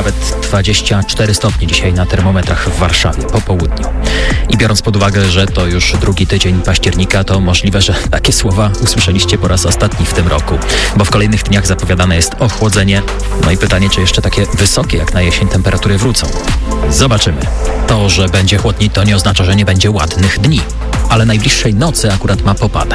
nawet 24 stopnie dzisiaj na termometrach w Warszawie po południu. I biorąc pod uwagę, że to już drugi tydzień października, to możliwe, że takie słowa usłyszeliście po raz ostatni w tym roku, bo w kolejnych dniach zapowiadane jest ochłodzenie. No i pytanie, czy jeszcze takie wysokie jak na jesień temperatury wrócą. Zobaczymy. To, że będzie chłodniej, to nie oznacza, że nie będzie ładnych dni, ale najbliższej nocy akurat ma popadę.